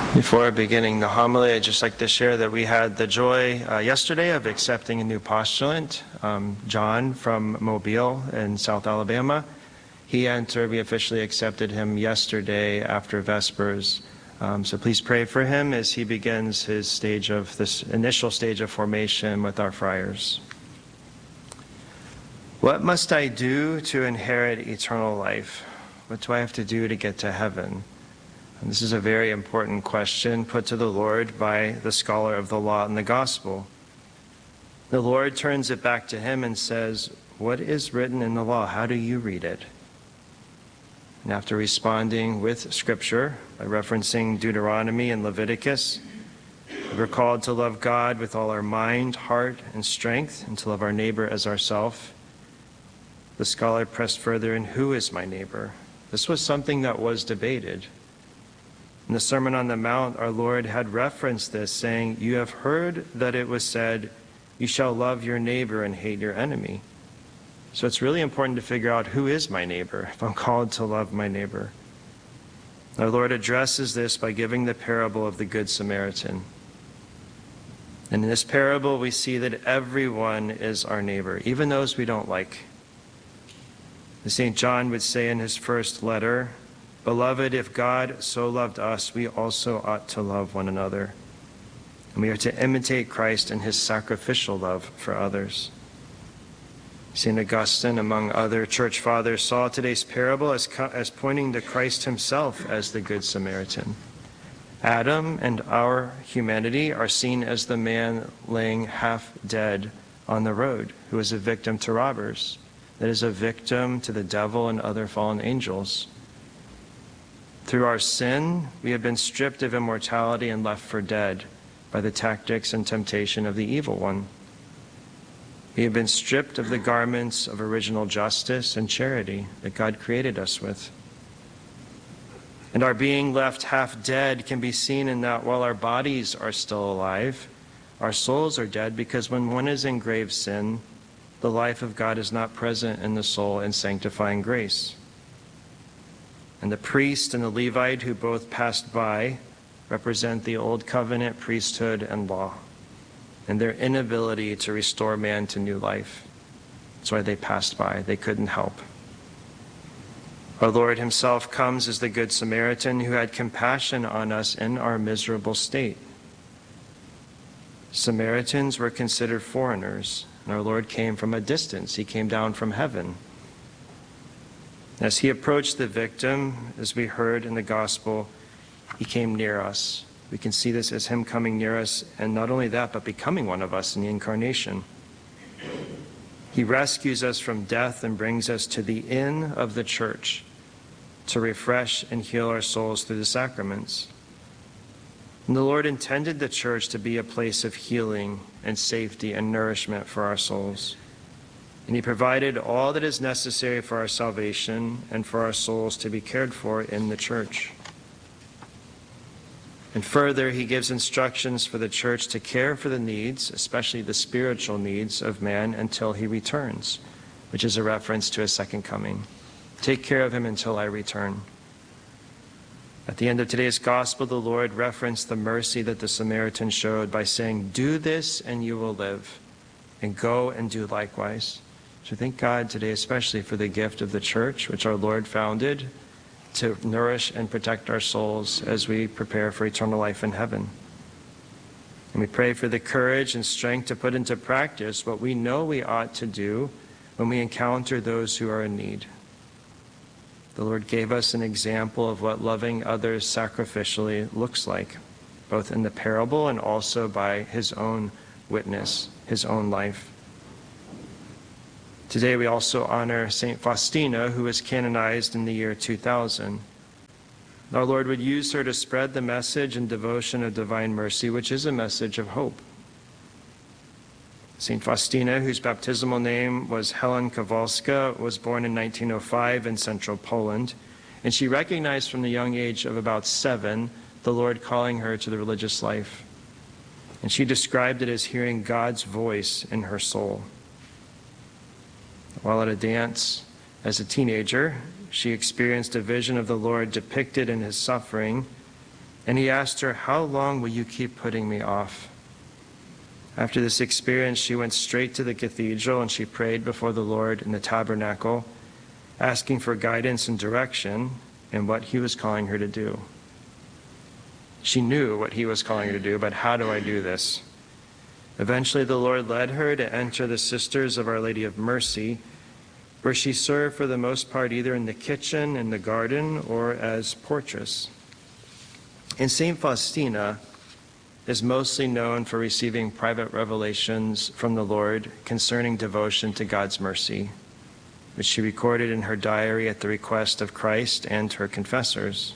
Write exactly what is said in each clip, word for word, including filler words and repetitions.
Before beginning the homily, I'd just like to share that we had the joy uh, yesterday of accepting a new postulant, um, John from Mobile in South Alabama. He entered, we officially accepted him yesterday after Vespers. Um, so please pray for him as he begins his stage of, this initial stage of formation with our friars. What must I do to inherit eternal life? What do I have to do to get to heaven? And this is a very important question put to the Lord by the scholar of the law and the gospel. The Lord turns it back to him and says, what is written in the law? How do you read it? And after responding with Scripture by referencing Deuteronomy and Leviticus, we're called to love God with all our mind, heart, and strength, and to love our neighbor as ourself. The scholar pressed further in, who is my neighbor? This was something that was debated. In the Sermon on the Mount, our Lord had referenced this, saying, you have heard that it was said, you shall love your neighbor and hate your enemy. So it's really important to figure out who is my neighbor, if I'm called to love my neighbor. Our Lord addresses this by giving the parable of the Good Samaritan. And in this parable, we see that everyone is our neighbor, even those we don't like. As Saint John would say in his first letter, beloved, if God so loved us, we also ought to love one another. And we are to imitate Christ in his sacrificial love for others. Saint Augustine, among other church fathers, saw today's parable as, as pointing to Christ himself as the Good Samaritan. Adam and our humanity are seen as the man laying half dead on the road, who is a victim to robbers, that is a victim to the devil and other fallen angels. Through our sin, we have been stripped of immortality and left for dead by the tactics and temptation of the evil one. We have been stripped of the garments of original justice and charity that God created us with. And our being left half dead can be seen in that while our bodies are still alive, our souls are dead, because when one is in grave sin, the life of God is not present in the soul in sanctifying grace. And the priest and the Levite who both passed by represent the old covenant priesthood and law, and their inability to restore man to new life. That's why they passed by. They couldn't help. Our Lord himself comes as the Good Samaritan who had compassion on us in our miserable state. Samaritans were considered foreigners, and our Lord came from a distance. He came down from heaven. As he approached the victim, as we heard in the gospel, he came near us. We can see this as him coming near us, and not only that, but becoming one of us in the incarnation. He rescues us from death and brings us to the inn of the church to refresh and heal our souls through the sacraments. And the Lord intended the church to be a place of healing and safety and nourishment for our souls. And he provided all that is necessary for our salvation and for our souls to be cared for in the church. And further, he gives instructions for the church to care for the needs, especially the spiritual needs of man, until he returns, which is a reference to his second coming. Take care of him until I return. At the end of today's gospel, the Lord referenced the mercy that the Samaritan showed by saying, do this and you will live, and go and do likewise. So thank God today especially for the gift of the church, which our Lord founded to nourish and protect our souls as we prepare for eternal life in heaven. And we pray for the courage and strength to put into practice what we know we ought to do when we encounter those who are in need. The Lord gave us an example of what loving others sacrificially looks like, both in the parable and also by his own witness, his own life. Today we also honor Saint Faustina, who was canonized in the year two thousand. Our Lord would use her to spread the message and devotion of divine mercy, which is a message of hope. Saint Faustina, whose baptismal name was Helen Kowalska, was born in nineteen oh five in central Poland, and she recognized from the young age of about seven the Lord calling her to the religious life. And she described it as hearing God's voice in her soul. While at a dance as a teenager, she experienced a vision of the Lord depicted in his suffering, And he asked her, "How long will you keep putting me off?" After this experience, she went straight to the cathedral and she prayed before the Lord in the tabernacle, asking for guidance and direction in what he was calling her to do. She knew what he was calling her to do, but how do I do this? Eventually, the Lord led her to enter the Sisters of Our Lady of Mercy, where she served for the most part either in the kitchen, in the garden, or as portress. And Saint Faustina is mostly known for receiving private revelations from the Lord concerning devotion to God's mercy, which she recorded in her diary at the request of Christ and her confessors.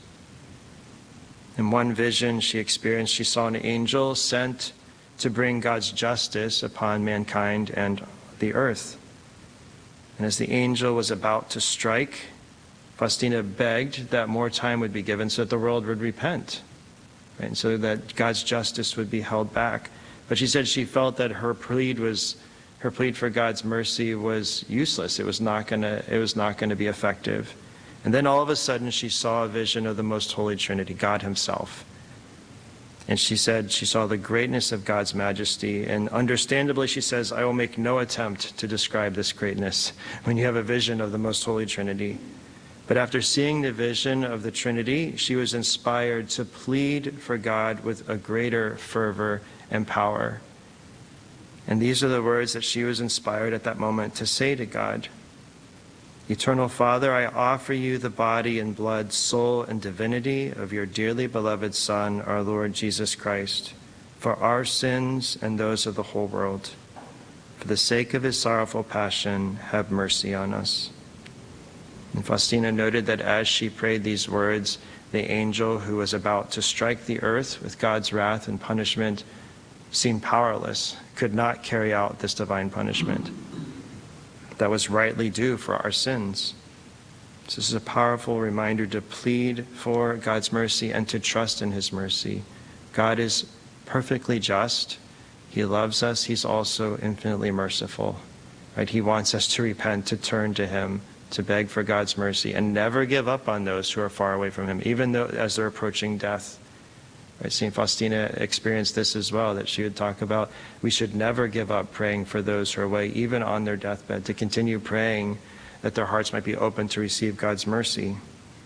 In one vision she experienced, she saw an angel sent to bring God's justice upon mankind and the earth. And as the angel was about to strike, Faustina begged that more time would be given so that the world would repent, right? And so that God's justice would be held back. But she said she felt that her plead was, her plead for God's mercy was useless. It was not gonna, it was not gonna be effective. And then all of a sudden she saw a vision of the Most Holy Trinity, God Himself. And she said she saw the greatness of God's majesty. And understandably, she says, "I will make no attempt to describe this greatness," when you have a vision of the Most Holy Trinity. But after seeing the vision of the Trinity, she was inspired to plead for God with a greater fervor and power. And these are the words that she was inspired at that moment to say to God. "Eternal Father, I offer you the body and blood, soul and divinity of your dearly beloved Son, our Lord Jesus Christ, for our sins and those of the whole world. For the sake of his sorrowful passion, have mercy on us." And Faustina noted that as she prayed these words, the angel who was about to strike the earth with God's wrath and punishment seemed powerless, could not carry out this divine punishment that was rightly due for our sins. So this is a powerful reminder to plead for God's mercy and to trust in his mercy. God is perfectly just. He loves us. He's also infinitely merciful. Right? He wants us to repent, to turn to him, to beg for God's mercy, and never give up on those who are far away from him, even though as they're approaching death. Right? Saint Faustina experienced this as well, that she would talk about we should never give up praying for those who are away, even on their deathbed, to continue praying that their hearts might be open to receive God's mercy.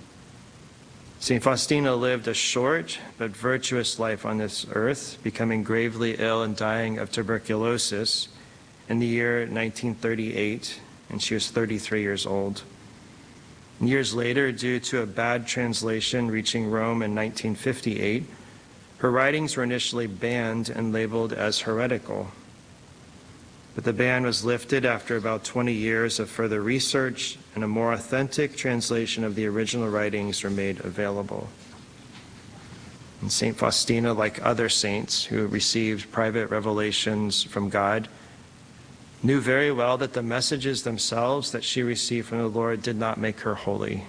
Saint Faustina lived a short but virtuous life on this earth, becoming gravely ill and dying of tuberculosis in the year nineteen thirty-eight, and she was thirty-three years old. Years later, due to a bad translation reaching Rome in nineteen fifty-eight, her writings were initially banned and labeled as heretical. But the ban was lifted after about twenty years of further research, and a more authentic translation of the original writings were made available. And Saint Faustina, like other saints who received private revelations from God, knew very well that the messages themselves that she received from the Lord did not make her holy.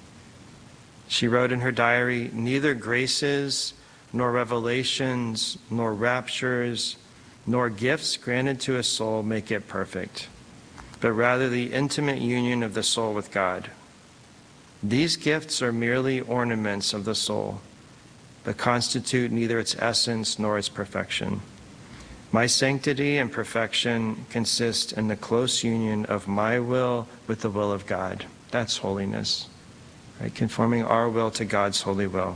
She wrote in her diary, "Neither graces, nor revelations, nor raptures, nor gifts granted to a soul make it perfect, but rather the intimate union of the soul with God. These gifts are merely ornaments of the soul, but constitute neither its essence nor its perfection. My sanctity and perfection consist in the close union of my will with the will of God." That's holiness, right? Conforming our will to God's holy will.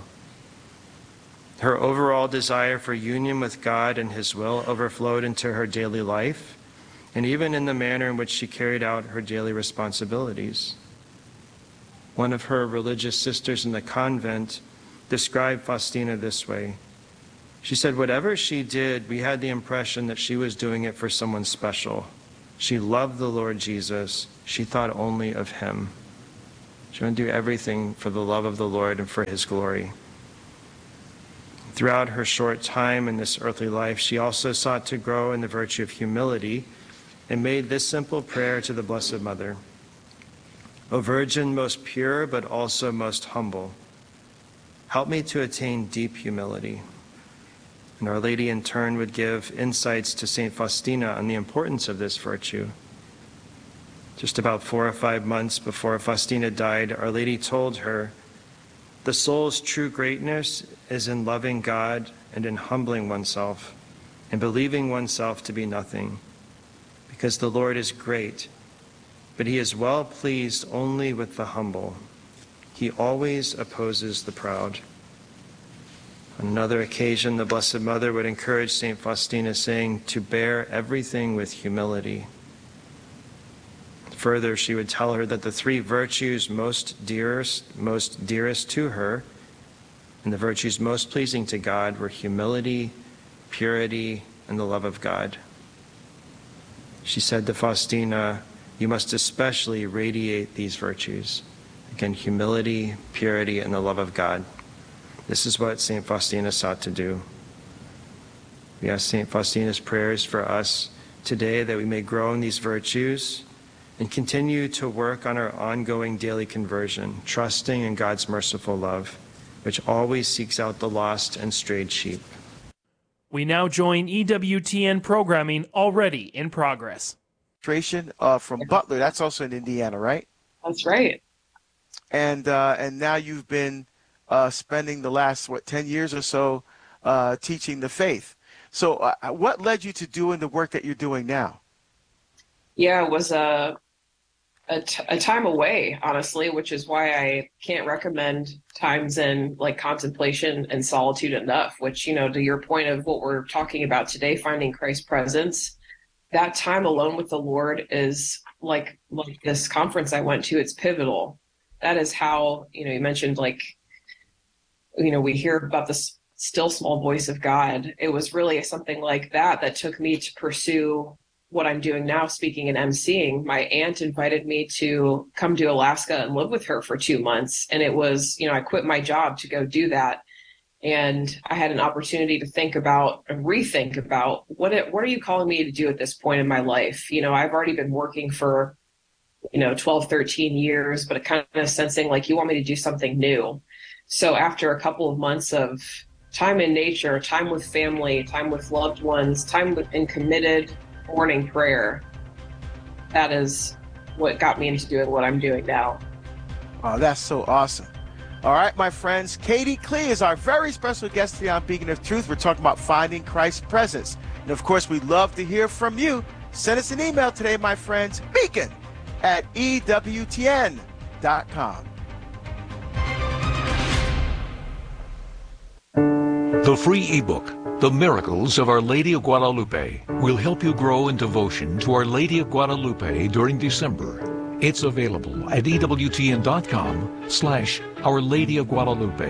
Her overall desire for union with God and his will overflowed into her daily life, and even in the manner in which she carried out her daily responsibilities. One of her religious sisters in the convent described Faustina this way. She said, "Whatever she did, we had the impression that she was doing it for someone special. She loved the Lord Jesus. She thought only of him." She wanted to do everything for the love of the Lord and for his glory. Throughout her short time in this earthly life, she also sought to grow in the virtue of humility and made this simple prayer to the Blessed Mother. "O Virgin, most pure but also most humble, help me to attain deep humility." And Our Lady in turn would give insights to Saint Faustina on the importance of this virtue. Just about four or five months before Faustina died, Our Lady told her The soul's true greatness is in loving God and in humbling oneself and believing oneself to be nothing, because the Lord is great, but he is well pleased only with the humble. He always opposes the proud. On another occasion, the Blessed Mother would encourage Saint Faustina, saying, to bear everything with humility. Further, she would tell her that the three virtues most dearest, most dearest to her, and the virtues most pleasing to God, were humility, purity, and the love of God. She said to Faustina, you must especially radiate these virtues. Again, humility, purity, and the love of God. This is what Saint Faustina sought to do. We ask Saint Faustina's prayers for us today, that we may grow in these virtues and continue to work on our ongoing daily conversion, trusting in God's merciful love, which always seeks out the lost and strayed sheep. We now join E W T N programming already in progress. Uh, from Butler, that's also in Indiana, right? That's right. And uh, and now you've been uh, spending the last, what, ten years or so uh, teaching the faith. So uh, what led you to doing the work that you're doing now? Yeah, it was a, a, t- a time away, honestly, which is why I can't recommend times in like contemplation and solitude enough, which, you know, to your point of what we're talking about today, finding Christ's presence, that time alone with the Lord is like, like this conference I went to, it's pivotal. That is how, you know, you mentioned like, you know, we hear about this still small voice of God. It was really something like that that took me to pursue what I'm doing now, speaking and emceeing. My aunt invited me to come to Alaska and live with her for two months. And it was, you know, I quit my job to go do that. And I had an opportunity to think about and rethink about what it, what are you calling me to do at this point in my life? You know, I've already been working for, you know, twelve, thirteen years, but kind of sensing like you want me to do something new. So after a couple of months of time in nature, time with family, time with loved ones, time with, in committed morning prayer, that is what got me into doing what I'm doing now. Oh, that's so awesome. All right, my friends, Katie Klee is our very special guest here on Beacon of Truth. We're talking about finding Christ's presence. And of course, we'd love to hear from you. Send us an email today, my friends, beacon at E W T N dot com. The free ebook, The Miracles of Our Lady of Guadalupe, will help you grow in devotion to Our Lady of Guadalupe during December. It's available at E W T N dot com slash Our Lady of Guadalupe.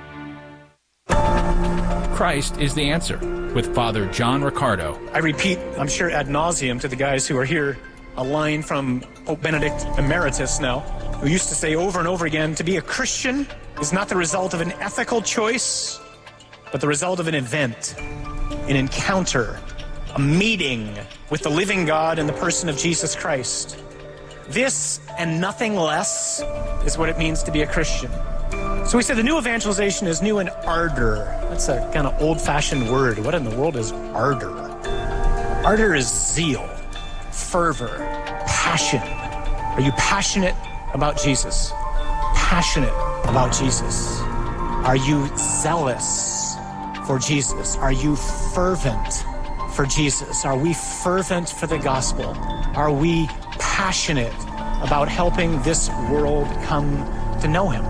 Christ is the answer with Father John Riccardo. I repeat, I'm sure ad nauseum to the guys who are here, a line from Pope Benedict Emeritus now, who used to say over and over again, to be a Christian is not the result of an ethical choice, but the result of an event, an encounter, a meeting with the living God in the person of Jesus Christ. This and nothing less is what it means to be a Christian. So we say the new evangelization is new in ardor. That's a kind of old-fashioned word. What in the world is ardor? Ardor is zeal, fervor, passion. Are you passionate about Jesus? Passionate about Jesus. Are you zealous for Jesus? Are you fervent for Jesus? Are we fervent for the gospel? Are we passionate about helping this world come to know him?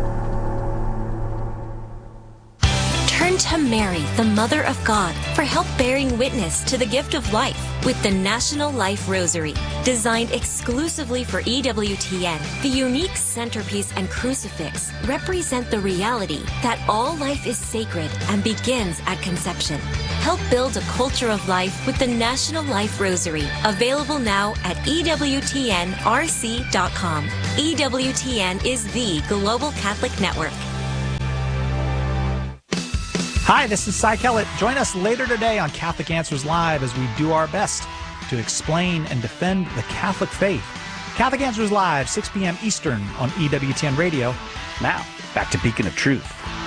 Turn to Mary, the Mother of God, for help bearing witness to the gift of life with the National Life Rosary. Designed exclusively for E W T N, the unique centerpiece and crucifix represent the reality that all life is sacred and begins at conception. Help build a culture of life with the National Life Rosary, available now at E W T N R C dot com. E W T N is the global Catholic network. Hi, this is Cy Kellett. Join us later today on Catholic Answers Live as we do our best to explain and defend the Catholic faith. Catholic Answers Live, six p.m. Eastern on E W T N Radio. Now, back to Beacon of Truth.